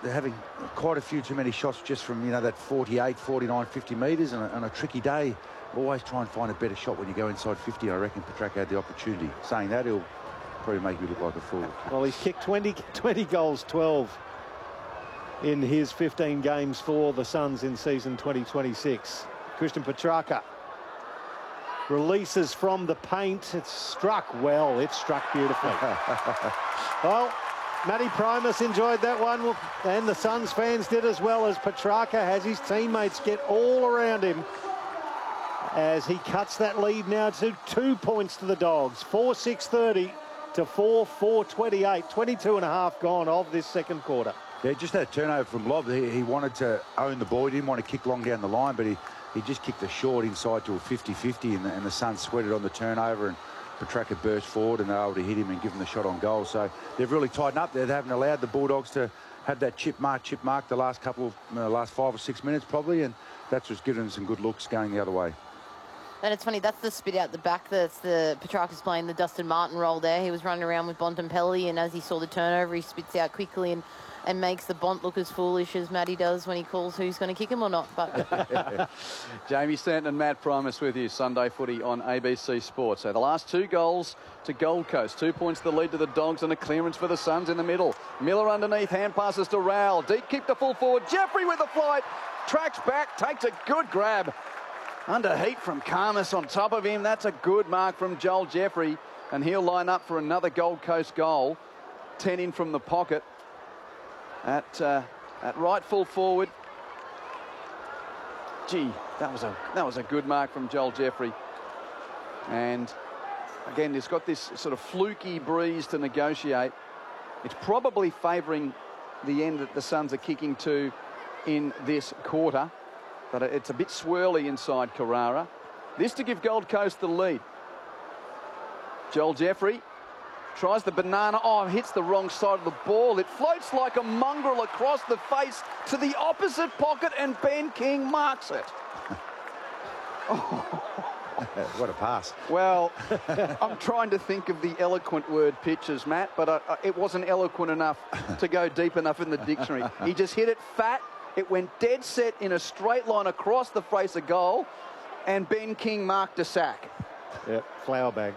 they're having quite a few too many shots just from, that 48, 49, 50 metres on a tricky day. Always try and find a better shot when you go inside 50. I reckon Petrarca had the opportunity. Saying that, he'll probably make you look like a fool. Well, he's kicked 20 goals, 12 in his 15 games for the Suns in season 2026. Christian Petrarca releases from the paint. It's struck well. It struck beautifully. Well, Matty Primus enjoyed that one, and the Suns fans did as well, as Petrarca has his teammates get all around him as he cuts that lead now to 2 points to the Dogs. 4-6-30 to 4-4-28. 22 and a half gone of this second quarter. Yeah, just that turnover from Lob. He wanted to own the ball. He didn't want to kick long down the line, but he just kicked a short inside to a 50-50, and the Suns sweated on the turnover, and Petrarca burst forward and they were able to hit him and give him the shot on goal. So they've really tightened up there. They haven't allowed the Bulldogs to have that chip mark the last 5 or 6 minutes probably, and that's what's given them some good looks going the other way. And it's funny, that's the spit out the back. That's the Petrarca's playing the Dustin Martin role there. He was running around with Bontempelli, and as he saw the turnover, he spits out quickly and makes the Bont look as foolish as Matty does when he calls who's going to kick him or not. But Jamie Stanton and Matt Primus with you. Sunday footy on ABC Sports. So the last 2 goals to Gold Coast. 2 points the lead to the Dogs, and a clearance for the Suns in the middle. Miller underneath, hand passes to Rowell. Deep kick to full forward. Jeffrey with the flight. Tracks back, takes a good grab. Under heat from Khamis on top of him. That's a good mark from Joel Jeffrey, and he'll line up for another Gold Coast goal. 10 in from the pocket. At right full forward. Gee, that was a good mark from Joel Jeffrey. And again, it's got this sort of fluky breeze to negotiate. It's probably favouring the end that the Suns are kicking to in this quarter, but it's a bit swirly inside Carrara. This to give Gold Coast the lead. Joel Jeffrey tries the banana. Oh, hits the wrong side of the ball. It floats like a mongrel across the face to the opposite pocket, and Ben King marks it. What a pass. Well, I'm trying to think of the eloquent word pitches, Matt, but it wasn't eloquent enough to go deep enough in the dictionary. He just hit it fat. It went dead set in a straight line across the face of goal, and Ben King marked a sack. Yep, flower bag.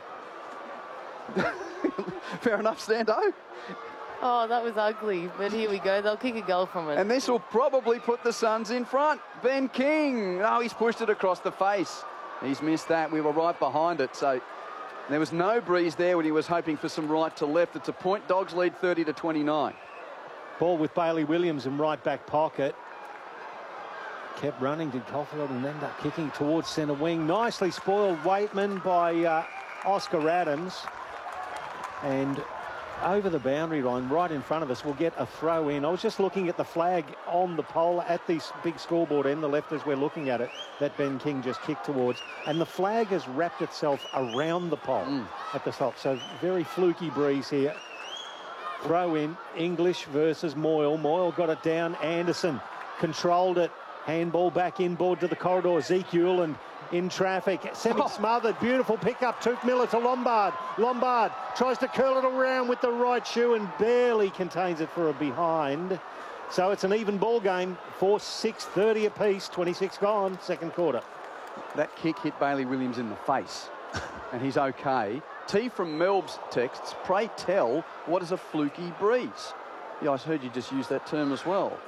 Fair enough, Stando. oh, that was ugly. But here we go. They'll kick a goal from it. And this will probably put the Suns in front. Ben King. Oh, he's pushed it across the face. He's missed that. We were right behind it. So there was no breeze there when he was hoping for some right to left. It's a point. Dogs lead 30-29. Ball with Bailey Williams in right back pocket. Kept running, did Caulfield, and ended up kicking towards centre wing. Nicely spoiled Waitman by Oscar Adams. And over the boundary line, right in front of us, we'll get a throw in. I was just looking at the flag on the pole at this big scoreboard end, the left as we're looking at it, that Ben King just kicked towards. And the flag has wrapped itself around the pole at the top. So very fluky breeze here. Throw in, English versus Moyle. Moyle got it down. Anderson controlled it. Handball back inboard to the corridor. Ezekiel and in traffic. Semi-smothered. Beautiful pickup. Tuke Miller to Lombard. Lombard tries to curl it around with the right shoe and barely contains it for a behind. So it's an even ball game. 4-6-30 apiece. 26 gone. Second quarter. That kick hit Bailey Williams in the face, and he's okay. T from Melb's texts, pray tell, what is a fluky breeze? Yeah, I heard you just use that term as well.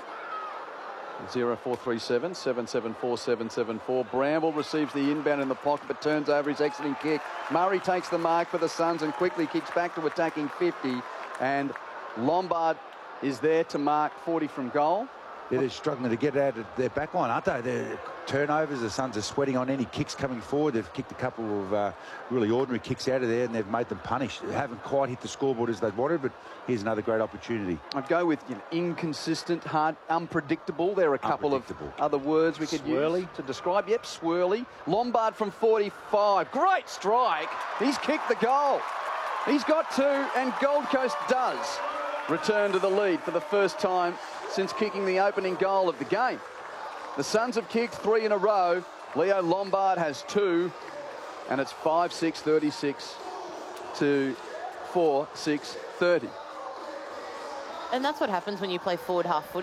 0437 774 774. Bramble receives the inbound in the pocket but turns over his exiting kick. Murray takes the mark for the Suns and quickly kicks back to attacking 50. And Lombard is there to mark 40 from goal. Yeah, they're struggling to get out of their back line, aren't they? Their turnovers, the Suns are sweating on any kicks coming forward. They've kicked a couple of really ordinary kicks out of there, and they've made them punish. They haven't quite hit the squad as they'd wanted, but here's another great opportunity. I'd go with inconsistent, hard, unpredictable. There are a couple of other words we could use to describe. Yep, swirly. Lombard from 45. Great strike. He's kicked the goal. He's got two, and Gold Coast does return to the lead for the first time since kicking the opening goal of the game. The Suns have kicked 3 in a row. Leo Lombard has 2, and it's 5-6-36 to 4-6-30. And that's what happens when you play forward half footy.